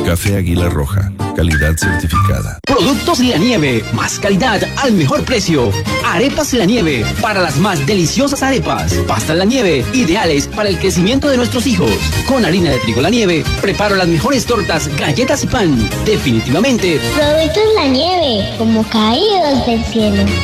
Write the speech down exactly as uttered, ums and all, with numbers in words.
Café Águila Roja, calidad certificada. Productos La Nieve, más calidad al mejor precio. Arepas La Nieve, para las más deliciosas arepas. Pasta La Nieve, ideales para el crecimiento de nuestros hijos. Con harina de trigo La Nieve, preparo las mejores tortas, galletas y pan. Definitivamente. Productos La Nieve, como caídos del cielo.